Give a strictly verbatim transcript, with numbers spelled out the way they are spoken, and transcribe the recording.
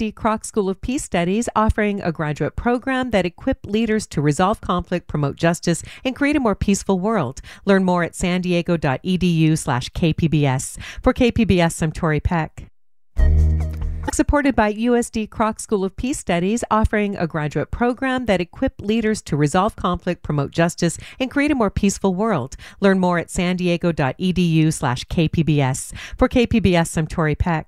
D Kroc School of Peace Studies offering a graduate program that equips leaders to resolve conflict, promote justice, and create a more peaceful world. Learn more at san diego dot e d u slash K P B S. For K P B S, I'm Tori Peck. Supported by U S D Kroc School of Peace Studies offering a graduate program that equips leaders to resolve conflict, promote justice, and create a more peaceful world. Learn more at san diego dot e d u slash K P B S. For K P B S, I'm Tori Peck.